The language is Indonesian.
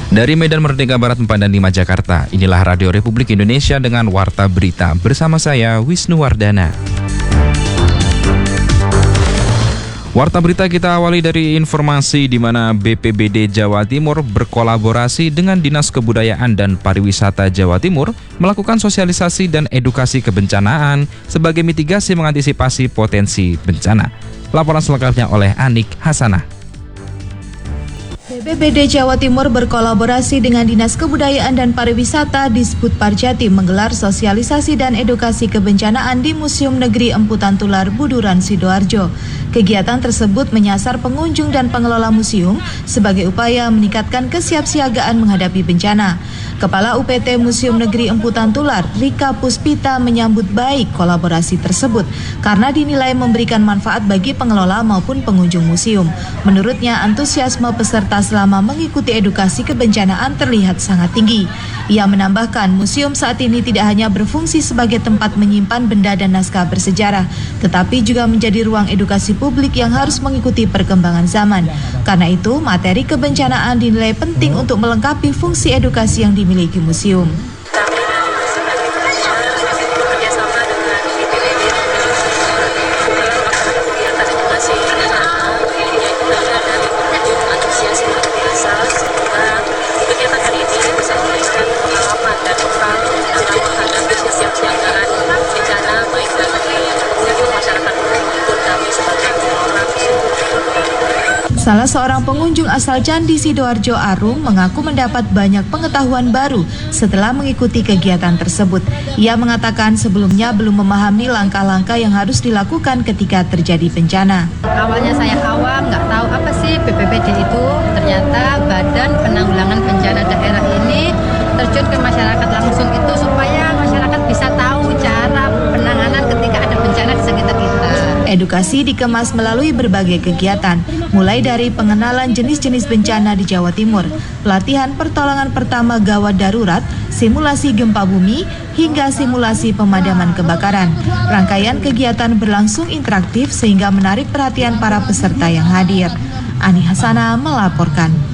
Dari Medan Merdeka Barat 4 dan 5 Jakarta, inilah Radio Republik Indonesia dengan Warta Berita. Bersama saya, Wisnu Wardana. Warta Berita kita awali dari informasi di mana BPBD Jawa Timur berkolaborasi dengan Dinas Kebudayaan dan Pariwisata Jawa Timur melakukan sosialisasi dan edukasi kebencanaan sebagai mitigasi mengantisipasi potensi bencana. Laporan selengkapnya oleh Anik Hasanah. BPBD Jawa Timur berkolaborasi dengan Dinas Kebudayaan dan Pariwisata Disbud Parjatim menggelar sosialisasi dan edukasi kebencanaan di Museum Negeri Emputan Tular Buduran Sidoarjo. Kegiatan tersebut menyasar pengunjung dan pengelola museum sebagai upaya meningkatkan kesiapsiagaan menghadapi bencana. Kepala UPT Museum Negeri Emputan Tular, Rika Puspita, menyambut baik kolaborasi tersebut karena dinilai memberikan manfaat bagi pengelola maupun pengunjung museum. Menurutnya, antusiasme peserta selama mengikuti edukasi kebencanaan terlihat sangat tinggi. Ia menambahkan, museum saat ini tidak hanya berfungsi sebagai tempat menyimpan benda dan naskah bersejarah, tetapi juga menjadi ruang edukasi publik yang harus mengikuti perkembangan zaman. Karena itu, materi kebencanaan dinilai penting untuk melengkapi fungsi edukasi yang dimiliki museum. Salah seorang pengunjung asal Candi Sidoarjo Arum mengaku mendapat banyak pengetahuan baru setelah mengikuti kegiatan tersebut. Ia mengatakan sebelumnya belum memahami langkah-langkah yang harus dilakukan ketika terjadi bencana. Awalnya saya awam, nggak tahu apa sih BPBD itu. Ternyata Badan Penanggulangan Bencana Daerah ini terjun ke masyarakat langsung itu supaya masyarakat bisa tahu cara penanganan ketika ada bencana di sekitar kita. Edukasi dikemas melalui berbagai kegiatan, mulai dari pengenalan jenis-jenis bencana di Jawa Timur, pelatihan pertolongan pertama gawat darurat, simulasi gempa bumi, hingga simulasi pemadaman kebakaran. Rangkaian kegiatan berlangsung interaktif sehingga menarik perhatian para peserta yang hadir. Ani Hasanah melaporkan.